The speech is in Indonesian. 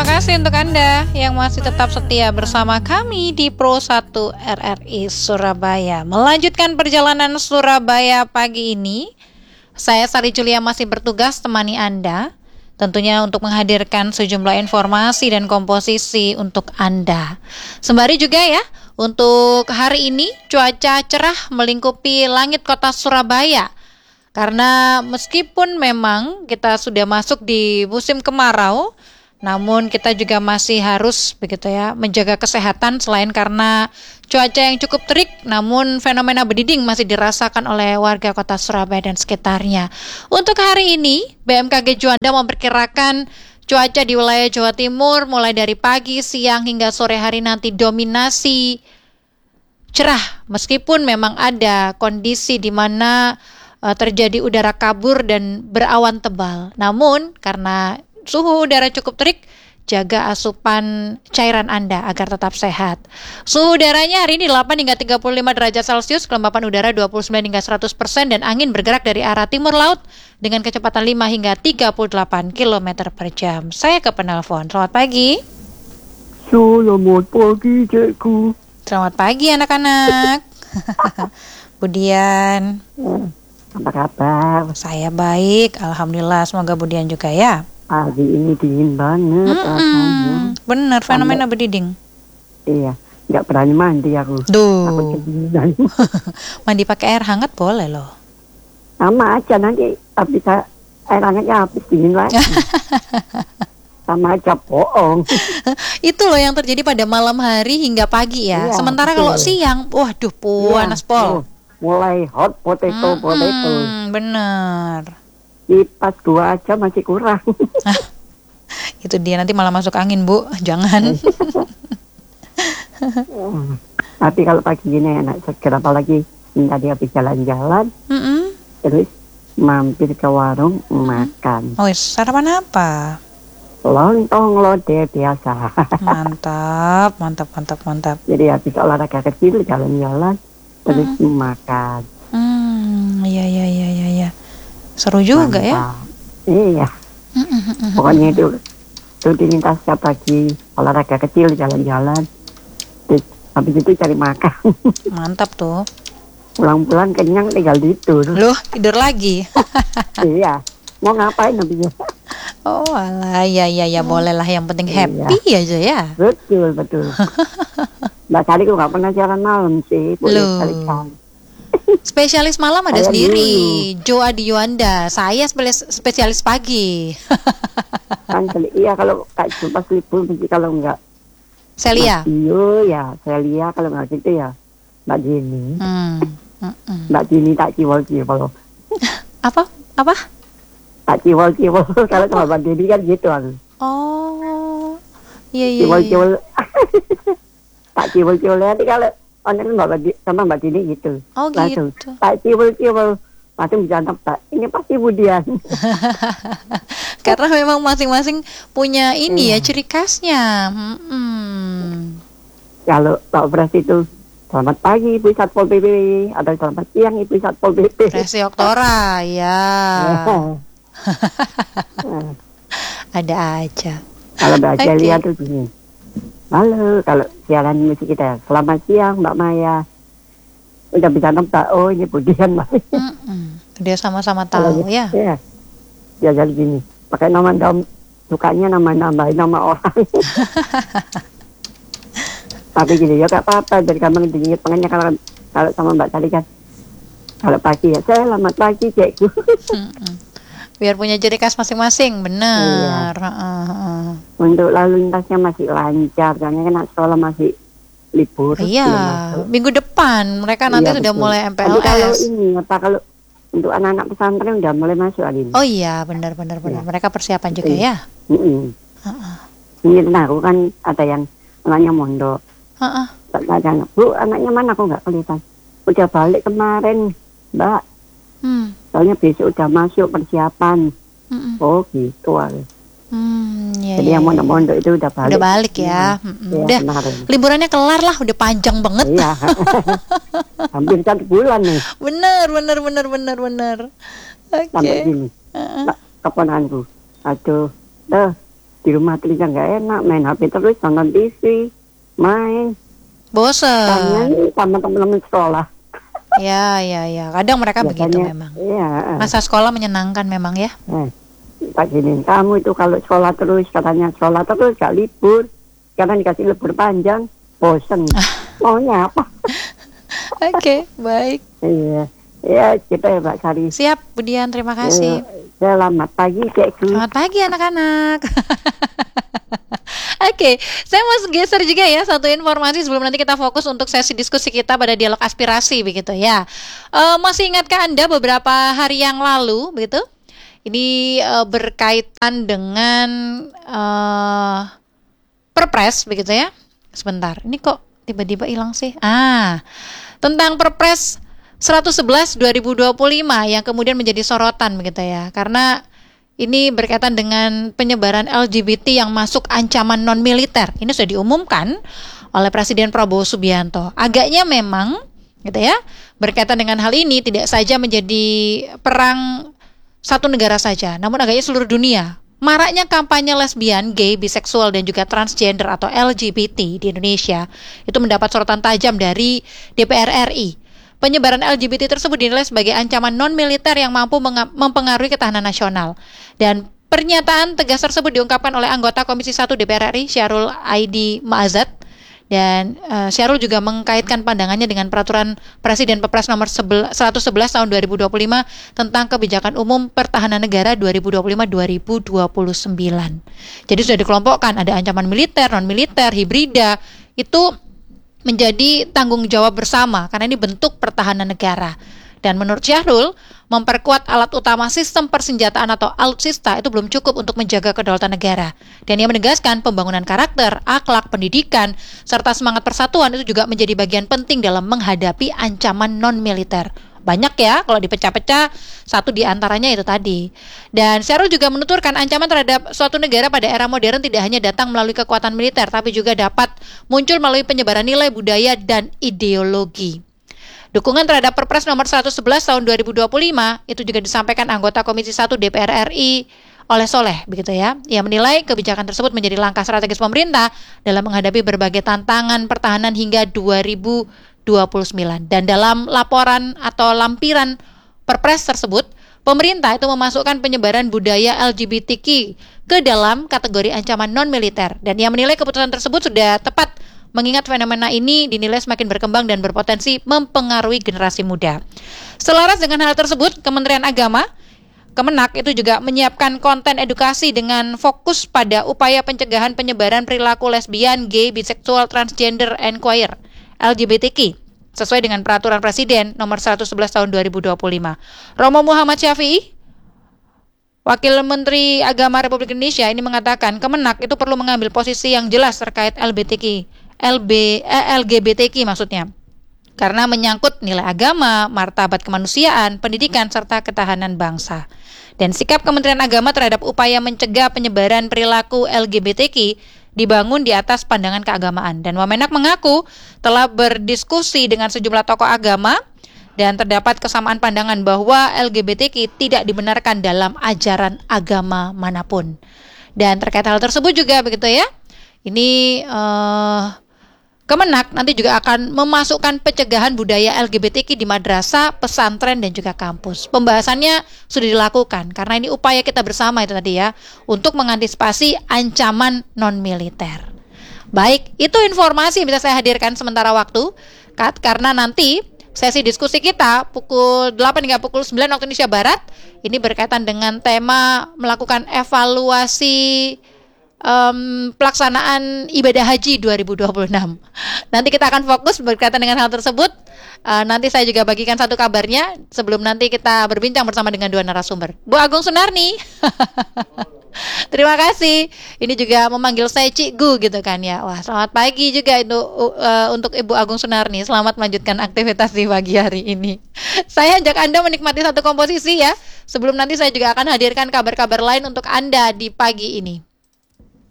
Terima kasih untuk Anda yang masih tetap setia bersama kami di Pro 1 RRI Surabaya. Melanjutkan perjalanan Surabaya pagi ini, saya Sari Julia masih bertugas temani Anda, tentunya untuk menghadirkan sejumlah informasi dan komposisi untuk Anda. Sembari juga ya, untuk hari ini cuaca cerah melingkupi langit kota Surabaya. Karena meskipun memang kita sudah masuk di musim kemarau, namun kita juga masih harus begitu ya menjaga kesehatan selain karena cuaca yang cukup terik, namun fenomena berdiding masih dirasakan oleh warga kota Surabaya dan sekitarnya. Untuk hari ini, BMKG Juanda memperkirakan cuaca di wilayah Jawa Timur mulai dari pagi, siang hingga sore hari nanti dominasi cerah, meskipun memang ada kondisi di mana terjadi udara kabur dan berawan tebal. Namun karena suhu udara cukup terik, jaga asupan cairan Anda agar tetap sehat. Suhu udaranya hari ini 8 hingga 35 derajat Celcius, kelembapan udara 29 hingga 100%, dan angin bergerak dari arah timur laut dengan kecepatan 5 hingga 38 km per jam. Saya ke penelpon. Selamat pagi. Selamat pagi, Cikgu. Selamat pagi anak-anak. Budian. Apa kabar? Saya baik, alhamdulillah. Semoga Budian juga ya. Pagi ini dingin banget rasanya. Bener, fenomena berdiding. Iya, nggak berani mandi aku. Duh. Aku kedinginan. Mandi pakai air hangat boleh loh. Sama aja nanti bisa air hangatnya habis dingin lagi. Sama aja bohong. Itu loh yang terjadi pada malam hari hingga pagi ya. Iya, Sementara betul. kalau siang, waduh panas pol. Mulai hot potato. Bener. Kipas 2 aja masih kurang. Itu dia, nanti malah masuk angin, Bu. Jangan. Tapi kalau pagi gini enak seger, apalagi tadi habis jalan-jalan, terus mampir ke warung makan. Oh, sarapan apa? Lontong lodeh biasa. Mantap. Jadi habis olahraga kecil jalan-jalan terus makan. Iya. Seru juga Mantap. ya. Iya. Pokoknya itu rutinitas setiap pagi olahraga kecil jalan-jalan. Terus habis itu cari makan. Mantap tuh. Pulang-pulang kenyang tinggal tidur. Loh, tidur lagi. Iya. Mau ngapain habisnya? Oh alah, ya boleh lah, yang penting happy aja ya. Betul. Mbak Sari kok nggak pernah siaran malam sih. Loh. Spesialis malam ada Saya sendiri, Jo Adi Yuanda. Saya spesialis pagi. Kan iya, kalau Kak Jo pas libur mesti, kalau enggak Celia. Iya, Celia, kalau enggak gitu ya Mbak Jenny. Mbak Jenny tak ciwol-ciwol. Apa? Tak ciwol-ciwol. Kalau sama Mbak Jenny kan gitu aku. Oh. Iya. Ciwol-ciwol. Tak ciwol-ciwol nanti kalau orang sama Mbak Jenny gitu. Oh langsung, gitu. Tak ciwol-ciwol. Langsung bisa nebak, ini pasti Budian. Karena memang masing-masing punya ini ya, ciri khasnya. Kalau Pak Pres itu, selamat pagi Ibu Satpol PP, atau selamat siang Ibu Satpol PP. Resi Oktora, ya. Ada aja. Kalau Mbak Celia tuh gini. Halo, kalau siaran musik kita, selamat siang Mbak Maya. Udah bisa nebak, oh ini Budian Mbak. Dia sama-sama tahu ya. Iya. Ya jadi gini, pakai nama sukanya nambahin nama orang. Tapi gini ya gak apa-apa, jadi kamu diinget pengennya kalau sama Mbak Sari kan. Kalau pagi ya, selamat pagi Cikgu. Biar punya ciri khas masing-masing, benar. Iya. Untuk lalu lintasnya masih lancar, karena kan sekolah masih libur. Iya, minggu depan mereka nanti sudah mulai MPLS. Tapi kalau untuk anak-anak pesantren udah mulai masuk hari ini. Oh iya, benar. Mereka persiapan juga ya. Ini aku kan ada yang anaknya mondok. Tanya, Bu, anaknya mana kok nggak kelihatan? Udah balik kemarin, Mbak. Soalnya besok udah masuk persiapan. Oh gitu. Jadi yang mondok-mondok itu udah balik. Udah balik ya. Udah liburannya kelar lah, udah panjang banget. Iya. Hampir 1 bulan nih. Bener. Sampai gini. Keponakanku. Aduh, di rumah kerja nggak enak, main HP terus, nonton TV, main. Bosen. Kangen sama teman-teman sekolah. Ya. Kadang mereka Biasanya, begitu memang. Iya. Masa sekolah menyenangkan memang ya. Pak gini, kamu itu kalau sekolah terus, katanya sekolah terus gak libur, karena dikasih libur panjang, bosen. Maunya apa? Oke, baik. Iya. Ya, kita ya Pak Sari. Siap, Bu Dian, terima kasih. Selamat pagi, Cek. Selamat pagi anak-anak. Oke, saya mau geser juga ya satu informasi sebelum nanti kita fokus untuk sesi diskusi kita pada dialog aspirasi begitu ya. Masih ingatkah Anda beberapa hari yang lalu begitu? Ini berkaitan dengan Perpres begitu ya. Sebentar, ini kok tiba-tiba hilang sih? Tentang Perpres 111 2025 yang kemudian menjadi sorotan begitu ya. Karena ini berkaitan dengan penyebaran LGBT yang masuk ancaman non-militer. Ini sudah diumumkan oleh Presiden Prabowo Subianto. Agaknya memang gitu ya, berkaitan dengan hal ini tidak saja menjadi perang satu negara saja, namun agaknya seluruh dunia. Maraknya kampanye lesbian, gay, biseksual dan juga transgender atau LGBT di Indonesia itu mendapat sorotan tajam dari DPR RI. Penyebaran LGBT tersebut dinilai sebagai ancaman non-militer yang mampu mempengaruhi ketahanan nasional. Dan pernyataan tegas tersebut diungkapkan oleh anggota Komisi 1 DPR RI, Syahrul Aidi Ma'azat. Dan Syahrul juga mengkaitkan pandangannya dengan peraturan Presiden Perpres nomor 111 tahun 2025 tentang kebijakan umum pertahanan negara 2025-2029. Jadi sudah dikelompokkan, ada ancaman militer, non-militer, hibrida, itu menjadi tanggung jawab bersama karena ini bentuk pertahanan negara. Dan menurut Syahrul, memperkuat alat utama sistem persenjataan atau alutsista itu belum cukup untuk menjaga kedaulatan negara. Dan ia menegaskan pembangunan karakter, akhlak, pendidikan, serta semangat persatuan itu juga menjadi bagian penting dalam menghadapi ancaman non-militer. Banyak ya, kalau dipecah-pecah, satu di antaranya itu tadi. Dan Syahrul juga menuturkan ancaman terhadap suatu negara pada era modern tidak hanya datang melalui kekuatan militer, tapi juga dapat muncul melalui penyebaran nilai, budaya, dan ideologi. Dukungan terhadap Perpres nomor 111 tahun 2025 itu juga disampaikan anggota Komisi 1 DPR RI oleh Soleh, begitu ya. Ia menilai kebijakan tersebut menjadi langkah strategis pemerintah dalam menghadapi berbagai tantangan pertahanan hingga 2029. Dan dalam laporan atau lampiran Perpres tersebut, pemerintah itu memasukkan penyebaran budaya LGBTQ ke dalam kategori ancaman non-militer. Dan ia menilai keputusan tersebut sudah tepat mengingat fenomena ini dinilai semakin berkembang dan berpotensi mempengaruhi generasi muda. Selaras dengan hal tersebut, Kementerian Agama, Kemenak itu juga menyiapkan konten edukasi dengan fokus pada upaya pencegahan penyebaran perilaku lesbian, gay, biseksual, transgender, and queer, LGBTQ, sesuai dengan peraturan Presiden nomor 111 tahun 2025. Romo Muhammad Syafi'i, Wakil Menteri Agama Republik Indonesia ini mengatakan Kemenak itu perlu mengambil posisi yang jelas terkait LGBTQ maksudnya. Karena menyangkut nilai agama, martabat kemanusiaan, pendidikan, serta ketahanan bangsa. Dan sikap Kementerian Agama terhadap upaya mencegah penyebaran perilaku LGBTQ dibangun di atas pandangan keagamaan. Dan Wamenak mengaku telah berdiskusi dengan sejumlah tokoh agama dan terdapat kesamaan pandangan bahwa LGBTQ tidak dibenarkan dalam ajaran agama manapun. Dan terkait hal tersebut juga begitu ya, ini Kemenak nanti juga akan memasukkan pencegahan budaya LGBTQ di madrasah, pesantren, dan juga kampus. Pembahasannya sudah dilakukan karena ini upaya kita bersama itu tadi ya, untuk mengantisipasi ancaman non-militer. Baik, itu informasi yang bisa saya hadirkan sementara waktu, karena nanti sesi diskusi kita pukul 8 hingga pukul 9 waktu Indonesia Barat, ini berkaitan dengan tema melakukan evaluasi pelaksanaan ibadah haji 2026. Nanti kita akan fokus berkaitan dengan hal tersebut. Nanti saya juga bagikan satu kabarnya sebelum nanti kita berbincang bersama dengan dua narasumber. Bu Agung Sunarni. Terima kasih. Ini juga memanggil saya Cik Gu gitu kan ya. Wah, selamat pagi juga itu untuk Ibu Agung Sunarni. Selamat melanjutkan aktivitas di pagi hari ini. Saya ajak Anda menikmati satu komposisi ya. Sebelum nanti saya juga akan hadirkan kabar-kabar lain untuk Anda di pagi ini.